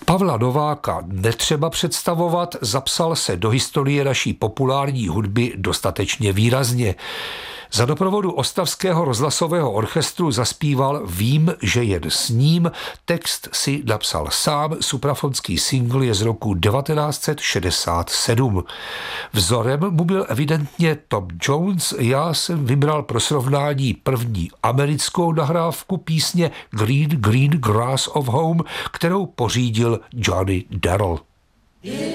Pavla Nováka netřeba představovat, zapsal se do historie naší populární hudby dostatečně výrazně. Za doprovodu Ostravského rozhlasového orchestru zaspíval Vím, že jen s ním, text si napsal sám, suprafonský single je z roku 1967. Vzorem mu byl evidentně Tom Jones, já jsem vybral pro srovnání první americkou nahrávku písně Green Green Grass of Home, kterou pořídil Johnny Darrell.